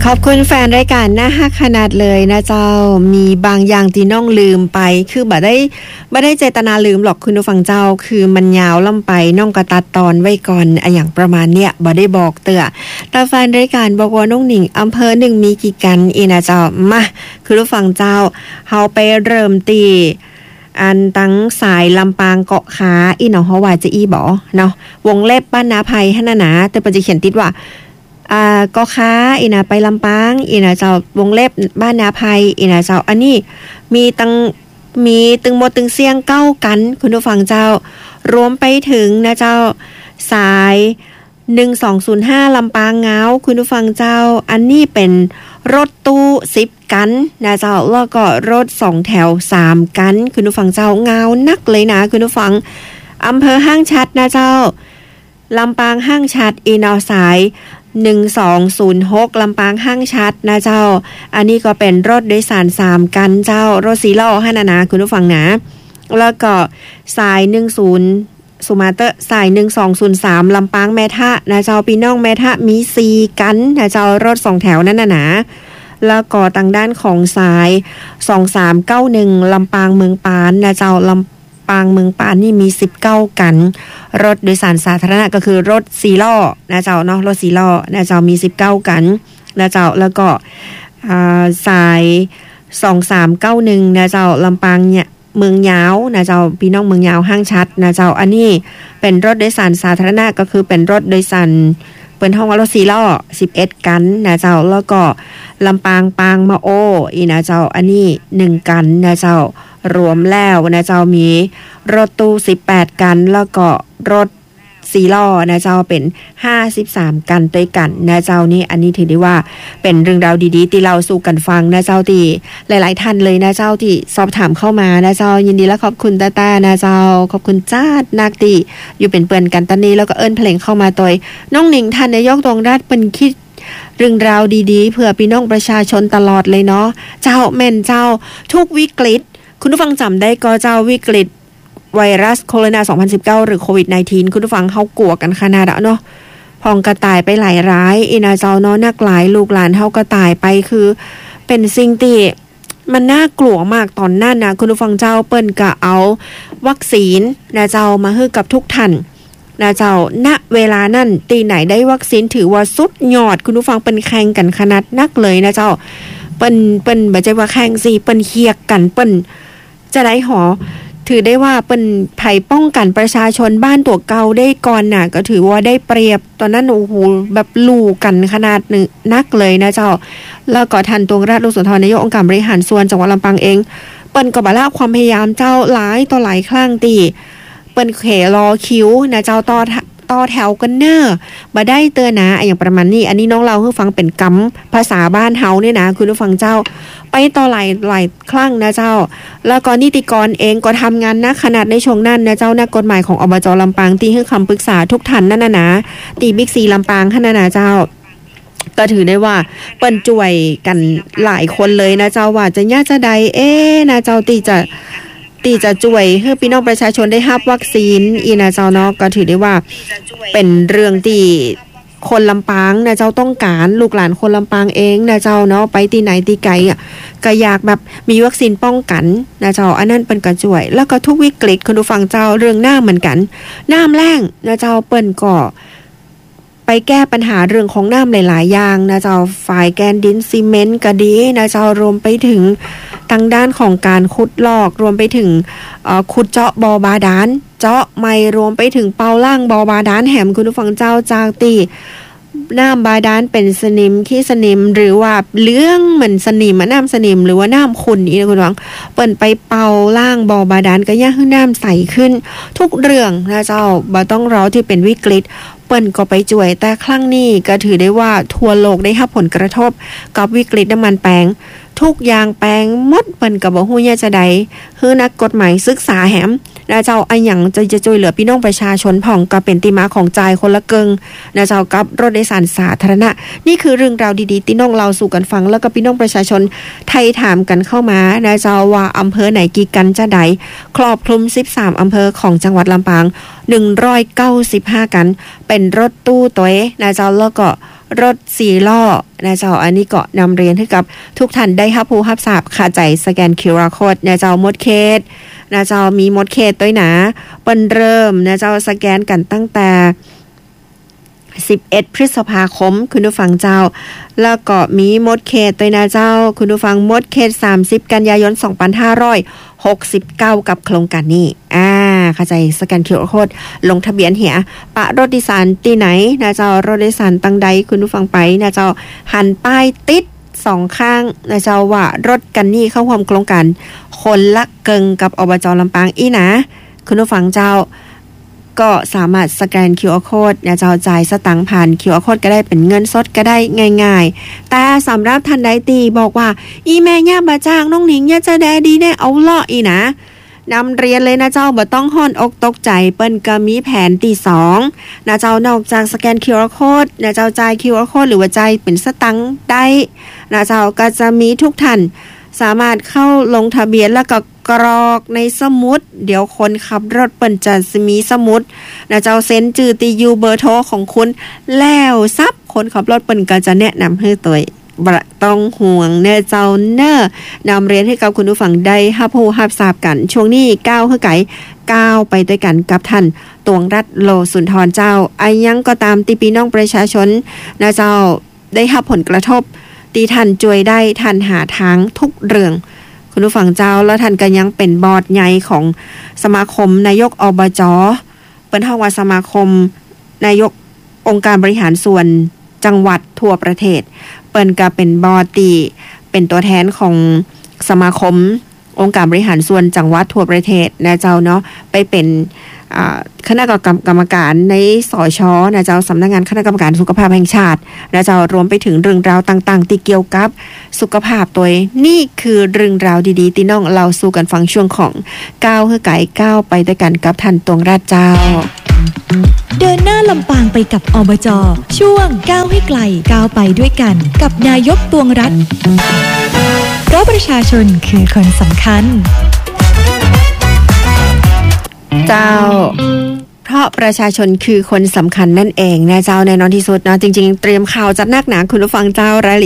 อบคุณแฟนรายการน่าฮักขนาดเลยนะเจ้ามีบางอย่างที่น้องลืมไปคือบ่ได้เจตนาลืมหรอกคุณผู้ฟังเจ้าคือมันยาวล่ำไปน้องก็ตัดตอนไว้ก่อนอย่างประมาณเนี้ยบ่ได้บอกเตื้อแต่แฟนรายการบอกว่าน้องหนิงอำเภอหนึ่งมีกี่กันอีนะเจ้ามาคุณผู้ฟังเจ้าเฮาไปเริ่มตีอันตั้งสายลำปางเกาะขาอีหนอเฮาว่าจะอีบ่เนาะวงเล็บบ้านนาไผหั่นน่ะนะแต่ปัจจุบันเขียนติดว่าก็ค้าอีนะไปลำปางอีนะเจ้าวงเล็บบ้านนาไพอีนะเจ้าอันนี้มีตึงหมดตึงเสียงเก้ากันคุณผู้ฟังเจ้ารวมไปถึงนะเจ้าสาย1205ลำปางเงาคุณผู้ฟังเจ้าอันนี้เป็นรถตู้10กันนะเจ้าแล้วก็รถ2แถว3กันคุณผู้ฟังเจ้าเงานักเลยนะคุณผู้ฟังอำเภอห้างชัดนะเจ้าลำปางห้างชัดอีนอสาย1206ลำปางห้างชัดนะเจ้าอันนี้ก็เป็นรถโดยสาร3กันเจ้ารถสีล้อให้นะคุณผู้ฟังนะแล้วก็สาย10สุมาเตอร์สาย1203ลำปางแม่ทะนะเจ้าพี่น้องแม่ทะมี4กันนะเจ้ารถ2แถวนั่นนะแล้วก็ทางด้านของสาย2391ลำปางเมืองปานนะเจ้าลำปางเมืองปานนี่มี19กันรถโดยสารสาธารณะก็คือรถ4ล้อนะเจ้าเนาะรถ4ล้อนะเจ้ามี19กันนะเจ้าแล้วก็สาย2391นะเจ้าลำปางเนี่ยเมืองยาวนะเจ้าพี่น้องเมืองยาวห้างชัดนะเจ้าอันนี้เป็นรถโดยสารสาธารณะก็คือเป็นรถโดยสารเปิ้นห้องว่ารถ4ล้อ11กันนะเจ้าแล้วก็ลำปางปางมะโออีนะเจ้าอันนี้1กันนะเจ้ารวมแล้วนะเจ้ามีรถตู้18กันแล้วก็รถ4ล้อนะเจ้าเป็น53กันด้วยกันนะเจ้านี่อันนี้ถือได้ว่าเป็นเรื่องราวดีๆที่เราสู่กันฟังนะเจ้าที่หลายๆท่านเลยนะเจ้าที่สอบถามเข้ามานะเจ้ายินดีและขอบคุณตาๆนะเจ้าขอบคุณจ้านักที่อยู่เป็นเพื่อนกันตอนนี้แล้วก็เอิ้นเพลงเข้ามาตัวน้องหนิงท่านนายกตรงราชเป็นคิดเรื่องราวดีๆเพื่อพี่น้องประชาชนตลอดเลยเนาะเจ้าแม่นเจ้าทุกวิกฤตคุณผู้ฟังจำได้ก็เจ้าวิกฤตไวรัสโคโรนา2019หรือโควิด -19 คุณผู้ฟังเฮากลัวกันขนาดเนาะพองกระต่ายไปหลายร้ายอีนาเจ้าเนาะนักหลายลูกหลานเฮากระต่ายไปคือเป็นสิ่งที่มันน่ากลัวมากตอนนั้นนะคุณผู้ฟังเจ้าเปิ้นก็เอาวัคซีนนะเจ้ามาให้กับทุกท่านนะเจ้าณเวลานั้นตีไหนได้วัคซีนถือว่าสุดยอดคุณผู้ฟังเป็นแข่งกันขนาดนักเลยนะเจ้าเปิ้นบ่ใช่ว่าแข่งสิเปิ้นเคียกกันเปิ้นจะได้หอถือได้ว่าเป็นไผ่ป้องกันประชาชนบ้านตัวเก่าได้ก่อนน่ะก็ถือว่าได้เปรียบตอนนั้นโอ้โหแบบลู่กันขนาดนึงนักเลยนะเจ้าแล้วก็ทันตวงราชลูกสุนทรนายกองค์การบริหารส่วนจังหวัดลำปางเองเปิ้นก็บ่ละความพยายามเจ้าหลายต่อหลายครั้งตีเปิ้นเขรอคิวนะเจ้าต่อแถวกันเนอบ่ได้เตือนนะอย่างประมาณนี้อันนี้น้องเราให้ฟังเป็นกำภาษาบ้านเฮาเนี่ยนะคุณผู้ฟังเจ้าไปต่อหลายครั้งนะเจ้าแล้วก็นิติกรเองก็ทำงานนะขนาดในช่วงนั้นนะเจ้านักกฎหมายของอบจ.ลำปางที่ให้คำปรึกษาทุกท่านนั่นนะตีบิ๊กซีลำปางท่านนะเจ้าก็ถือได้ว่าเปิ้นจ่วยกันหลายคนเลยนะเจ้าว่าจะยากจะใดนะเจ้าตีจะช่วยให้พี่น้องประชาชนได้รับวัคซีนอีนะเจ้าเนาะก็ถือได้ว่าเป็นเรื่องที่คนลำปางนะเจ้าต้องการลูกหลานคนลำปางเองนะเจ้าเนาะไปที่ไหนที่ไกลอ่ะก็อยากแบบมีวัคซีนป้องกันนะเจ้าอันนั้นเป็นกระช่วยแล้วก็ทุกวิกฤตคุณผู้ฟังเจ้าเรื่องน้ำเหมือนกันน้ำแล้งนะเจ้าเปิ้นก็ไปแก้ปัญหาเรื่องของน้ำหลายๆอย่างนะเจ้าฝ่ายแกนดินซีเมนต์ก็ดีนะเจ้ารวมไปถึงทางด้านของการขุดลอกรวมไปถึงขุดเจาะบ่อบาดาลเจาะไม้รวมไปถึงเปาล่างบ่อบาดาลแหมคุณผู้ฟังเจ้าจากตีน้ำบาดาลเป็นสนิมขี้สนิมหรือว่าเรื่องเหมือนสนิมน้ำสนิมหรือว่าน้ำขุ่นนี่นะคุณผู้ฟังเปิ่นไปเปาล่างบ่อบาดาลก็ย่าให้น้ำใสขึ้นทุกเรื่องนะเจ้าบ่ต้องรอที่เป็นวิกฤตเปิ้นก็ไปจ่วยแต่ครั้งนี้ก็ถือได้ว่าทั่วโลกได้รับผลกระทบกับวิกฤตน้ำมันแปลงทุกอย่างแปลงหมดเปิ้นก็บ่ฮู้ว่าจะใดคือนักกฎหมายศึกษาแหมนะเจ้าอันหยังจะช่วยเหลือพี่น้องประชาชนพ่องก็เป็นที่มาของจ่ายคนละเกิงนะเจ้ากับรถโดยสารสาธารณะนี่คือเรื่องราวดีๆที่น้องเราสู่กันฟังแล้วก็พี่น้องประชาชนไทยถามกันเข้ามานะเจ้าว่าอำเภอไหนกี่กันจะใดครอบคลุม13อำเภอของจังหวัดลำปาง195กันเป็นรถตู้ตัวนะเจ้าแล้วก็รถ4ล้อนะเจ้าอันนี้ก็นำเรียนให้กับทุกท่านได้รับรู้รับทราบเข้าใจสแกน QR Code นะเจ้าหมดเขตนะเจ้ามีหมดเขตด้วยนะเปิ้นเริ่มนะเจ้าสแกนกันตั้งแต่11 พฤษภาคมคุณผู้ฟังเจ้าแล้วก็มีหมดเขตด้วยนะเจ้าคุณผู้ฟังหมดเขต30 กันยายน 2569 กับโครงการนี้เข้าใจสแกน QR Code ลงทะเบียนเหียปะรถโดยสารที่ไหนนะเจ้ารถโดยสารตังใดคุณผู้ฟังไปนะเจ้าหันป้ายติด2ข้างนะเจ้าว่ารถกันนี่เข้าร่วมโครงการคนละเกิงกับอบจ.ลำปางอีนะคุณผู้ฟังเจ้าก็สามารถสแกน QR Code นะเจ้าจ่ายสตังค์ผ่าน QR Code ก็ได้เป็นเงินสดก็ได้ง่ายๆแต่สำหรับท่านใดตีบอกว่าอีแม่ย่าบ่จ้างน้องหนิงอย่าจะแดดีได้เอาล่ออีนะนำเรียนเลยนะเจ้าบ่ต้องฮ้อนอกตกใจเปิ้นก็มีแผนที่2นะเจ้านอกจากสแกน QR Code นะเจ้าจ่าย QR Code หรือว่าจ่ายเป็นสตังค์ได้นะเจ้าก็จะมีทุกท่านสามารถเข้าลงทะเบียนแล้วก็กรอกในสมุดเดี๋ยวคนขับรถเปิ้นจะมีสมุดนะเจ้าเซ็นชื่อตียูเบอร์โทรของคุณแล้วซับคนขับรถเปิ้นก็จะแนะนำให้ตัวบ่ต้องห่วงเนเจ้าเนอนำเรียนให้กับคุณผู้ฟังได้รับรู้รับทราบกันช่วงนี้ก้าวคือไก่ก้าวไปด้วยกันกับท่านตวงรัตน์โลสุนทรเจ้าอายังก็ตามที่พี่น้องประชาชนนะเจ้าได้รับผลกระทบที่ท่านช่วยได้ท่านหาทางทุกเรื่องคุณผู้ฟังเจ้าแล้วท่านก็ยังเป็นบอร์ดใหญ่ของสมาคมนายกอบจ.เปิ้นเฮาว่าสมาคมนายกองค์การบริหารส่วนจังหวัดทั่วประเทศเปิ้นก็เป็นบอร์ดที่เป็นตัวแทนของสมาคมองค์การบริหารส่วนจังหวัดทั่วประเทศนะเจ้าเนาะไปเป็นคณะกรรมการในสช.นะเจ้าสำนักงานคณะกรรมการสุขภาพแห่งชาตินะเจ้ารวมไปถึงเรื่องราวต่างๆที่เกี่ยวกับสุขภาพตัวนี่คือเรื่องราวดีๆที่น้องเราสู่กันฟังช่วงของก้าวคือไก่ก้าวไปด้วยกันกับท่านตวงราชเจ้าเดินหน้าลำปางไปกับอบจ.ช่วงก้าวให้ไกลก้าวไปด้วยกันกับนายกตวงรัฐเพราะประชาชนคือคนสำคัญเจ้าเพราะประชาชนคือคนสำคัญนั่นเองนะเจ้าแน่นอนที่สุดเนาะจริงๆเตรียมข่าวจัดหนักหนาคุณผู้ฟังเจ้ารายละเอียด